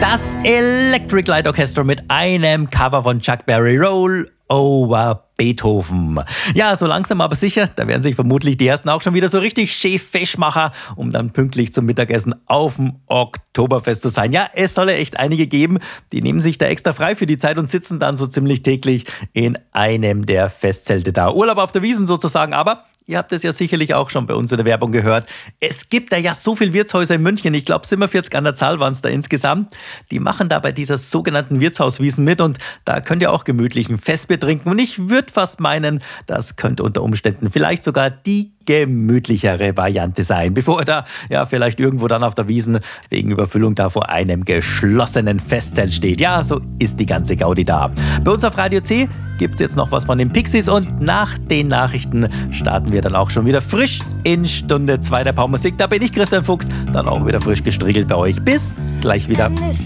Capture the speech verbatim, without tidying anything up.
Das Electric Light Orchestra mit einem Cover von Chuck Berry, Roll Over Beethoven. Ja, so langsam aber sicher, da werden sich vermutlich die ersten auch schon wieder so richtig schön fesch machen, um dann pünktlich zum Mittagessen auf dem Oktoberfest zu sein. Ja, es soll ja echt einige geben, die nehmen sich da extra frei für die Zeit und sitzen dann so ziemlich täglich in einem der Festzelte da. Urlaub auf der Wiesn sozusagen, aber ihr habt es ja sicherlich auch schon bei uns in der Werbung gehört. Es gibt da ja so viele Wirtshäuser in München. Ich glaube, siebenundvierzig an der Zahl waren es da insgesamt. Die machen da bei dieser sogenannten Wirtshauswiesn mit und da könnt ihr auch gemütlich ein Festbier trinken. Und ich würde fast meinen, das könnte unter Umständen vielleicht sogar die gemütlichere Variante sein, bevor er da ja vielleicht irgendwo dann auf der Wiesn wegen Überfüllung da vor einem geschlossenen Festzelt steht. Ja, so ist die ganze Gaudi da. Bei uns auf Radio C gibt's jetzt noch was von den Pixies und nach den Nachrichten starten wir dann auch schon wieder frisch in Stunde zwei der Paumusik. Da bin ich, Christian Fuchs, dann auch wieder frisch gestriegelt bei euch. Bis gleich wieder.